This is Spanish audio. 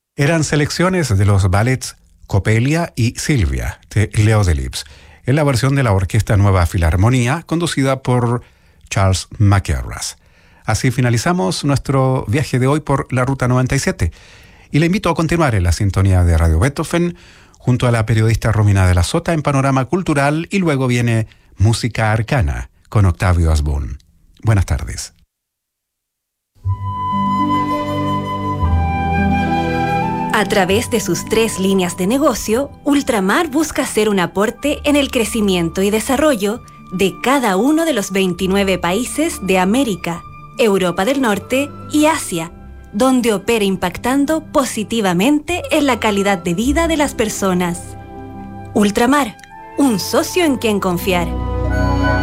Eran selecciones de los ballets Coppelia y Silvia, de Leo Delibes, en la versión de la Orquesta Nueva Filarmonía, conducida por Charles Mackerras. Así finalizamos nuestro viaje de hoy por la Ruta 97, y le invito a continuar en la sintonía de Radio Beethoven, junto a la periodista Romina de la Sota en Panorama Cultural, y luego viene Música Arcana, con Octavio Asbun. Buenas tardes. A través de sus 3 líneas de negocio, Ultramar busca hacer un aporte en el crecimiento y desarrollo de cada uno de los 29 países de América, Europa del Norte y Asia, donde opera impactando positivamente en la calidad de vida de las personas. Ultramar, un socio en quien confiar.